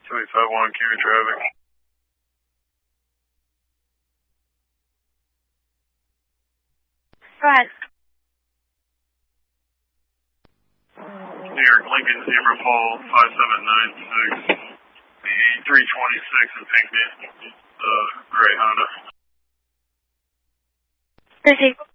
2851, carry traffic. Go ahead. New York Lincoln Zebra Fall 5796. The E326 in pink, gray Honda. Busy.